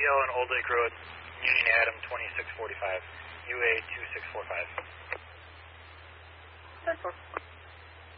Hill and Old Lake Road, Union Adam 2645, UA 2645. 10-4.